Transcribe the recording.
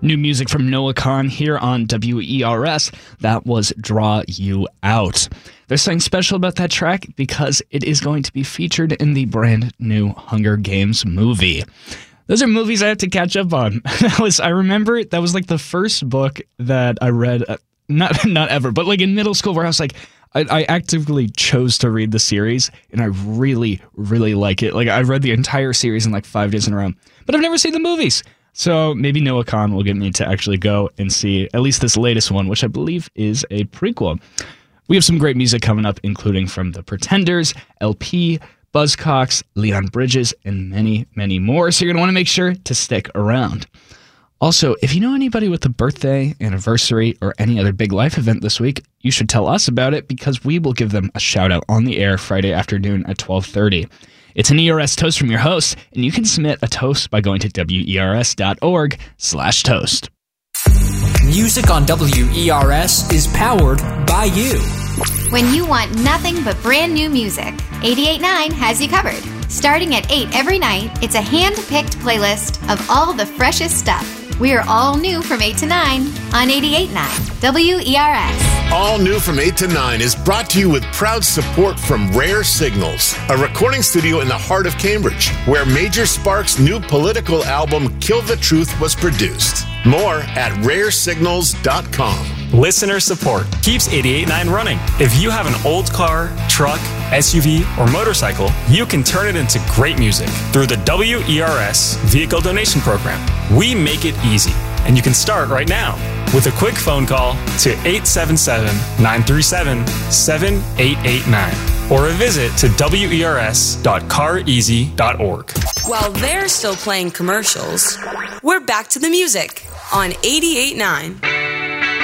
New music from Noah Kahan here on WERS. That was Draw You Out. There's something special about that track because it is going to be featured in the brand new Hunger Games movie. Those are movies I have to catch up on. I remember that was like the first book that I read, not ever, but like in middle school where I was like, I actively chose to read the series, and I really, really like it. Like, I read the entire series in like 5 days in a row, but I've never seen the movies. So maybe Noah Kahan will get me to actually go and see at least this latest one, which I believe is a prequel. We have some great music coming up, including from The Pretenders, LP, Buzzcocks, Leon Bridges, and many, many more. So you're going to want to make sure to stick around. Also, if you know anybody with a birthday, anniversary, or any other big life event this week, you should tell us about it because we will give them a shout out on the air Friday afternoon at 12:30. It's an ERS toast from your host, and you can submit a toast by going to wers.org/toast. Music on WERS is powered by you. When you want nothing but brand new music, 88.9 has you covered. Starting at 8 every night, it's a hand-picked playlist of all the freshest stuff. We are all new from 8 to 9 on 88.9 WERS. All New from 8 to 9 is brought to you with proud support from Rare Signals, a recording studio in the heart of Cambridge, where Major Sparks' new political album, Kill the Truth, was produced. More at raresignals.com. Listener support keeps 88.9 running. If you have an old car, truck, SUV, or motorcycle, you can turn it into great music through the WERS Vehicle Donation Program. We make it easy, and you can start right now with a quick phone call to 877-937-7889 or a visit to wers.careasy.org. While they're still playing commercials, we're back to the music on 88.9